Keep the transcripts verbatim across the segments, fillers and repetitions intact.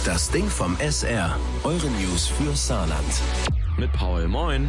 Das Ding vom S R. Eure News für Saarland. Mit Paul, moin.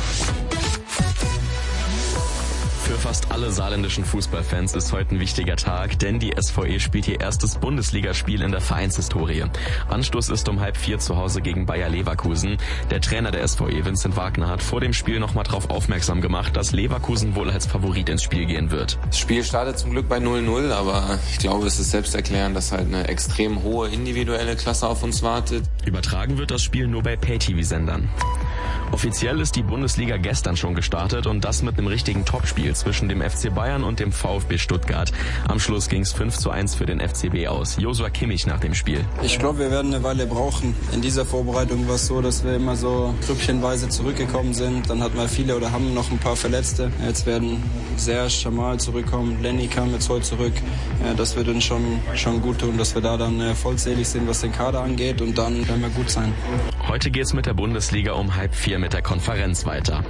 Für fast alle saarländischen Fußballfans ist heute ein wichtiger Tag, denn die S V E spielt ihr erstes Bundesligaspiel in der Vereinshistorie. Anstoß ist um halb vier zu Hause gegen Bayer Leverkusen. Der Trainer der S V E, Vincent Wagner, hat vor dem Spiel nochmal darauf aufmerksam gemacht, dass Leverkusen wohl als Favorit ins Spiel gehen wird. Das Spiel startet zum Glück bei null null, aber ich glaube, es ist selbsterklärend, dass halt eine extrem hohe individuelle Klasse auf uns wartet. Übertragen wird das Spiel nur bei Pay-T V-Sendern. Offiziell ist die Bundesliga gestern schon gestartet und das mit einem richtigen Topspiel zwischen dem F C Bayern und dem VfB Stuttgart. Am Schluss ging es fünf zu eins für den F C B aus. Joshua Kimmich nach dem Spiel. Ich glaube, wir werden eine Weile brauchen. In dieser Vorbereitung war es so, dass wir immer so grüppchenweise zurückgekommen sind. Dann hatten wir viele oder haben noch ein paar Verletzte. Jetzt werden Serge, Jamal zurückkommen. Lenny kam jetzt heute zurück. Ja, das wird uns schon, schon gut tun, dass wir da dann äh, vollzählig sind, was den Kader angeht. Und dann werden wir gut sein. Heute geht's mit der Bundesliga um halb vier mit der Konferenz weiter.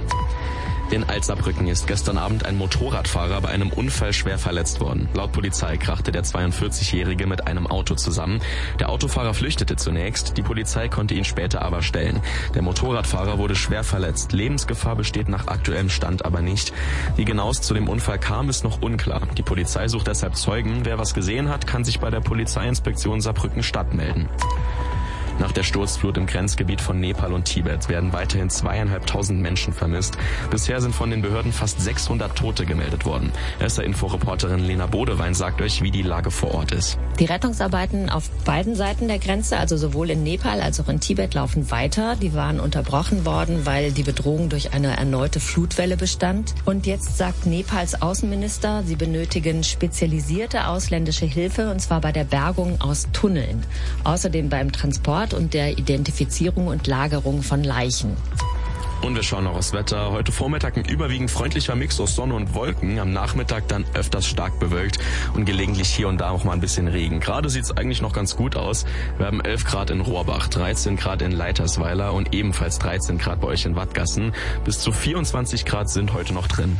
In Alt-Saarbrücken ist gestern Abend ein Motorradfahrer bei einem Unfall schwer verletzt worden. Laut Polizei krachte der zweiundvierzigjährige mit einem Auto zusammen. Der Autofahrer flüchtete zunächst, die Polizei konnte ihn später aber stellen. Der Motorradfahrer wurde schwer verletzt. Lebensgefahr besteht nach aktuellem Stand aber nicht. Wie genau es zu dem Unfall kam, ist noch unklar. Die Polizei sucht deshalb Zeugen. Wer was gesehen hat, kann sich bei der Polizeiinspektion Saarbrücken-Stadt melden. Nach der Sturzflut im Grenzgebiet von Nepal und Tibet werden weiterhin zweieinhalbtausend Menschen vermisst. Bisher sind von den Behörden fast sechshundert Tote gemeldet worden. S R-Info-Reporterin Lena Bodewein sagt euch, wie die Lage vor Ort ist. Die Rettungsarbeiten auf beiden Seiten der Grenze, also sowohl in Nepal als auch in Tibet, laufen weiter. Die waren unterbrochen worden, weil die Bedrohung durch eine erneute Flutwelle bestand. Und jetzt sagt Nepals Außenminister, sie benötigen spezialisierte ausländische Hilfe, und zwar bei der Bergung aus Tunneln. Außerdem beim Transport und der Identifizierung und Lagerung von Leichen. Und wir schauen noch aufs Wetter. Heute Vormittag ein überwiegend freundlicher Mix aus Sonne und Wolken. Am Nachmittag dann öfters stark bewölkt und gelegentlich hier und da auch mal ein bisschen Regen. Gerade sieht es eigentlich noch ganz gut aus. Wir haben elf Grad in Rohrbach, dreizehn Grad in Leitersweiler und ebenfalls dreizehn Grad bei euch in Wattgassen. Bis zu vierundzwanzig Grad sind heute noch drin.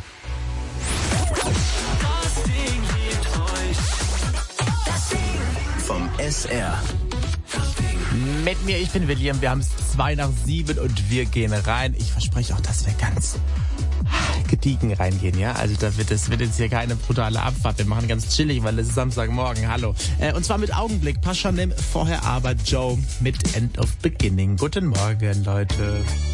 Vom S R. Mit mir, ich bin William, wir haben es zwei nach sieben und wir gehen rein. Ich verspreche auch, dass wir ganz gediegen reingehen, ja? Also da wird es wird jetzt hier keine brutale Abfahrt. Wir machen ganz chillig, weil es ist Samstagmorgen. Hallo. Äh, und zwar mit Augenblick. Paschanim, vorher aber Joe mit End of Beginning. Guten Morgen, Leute.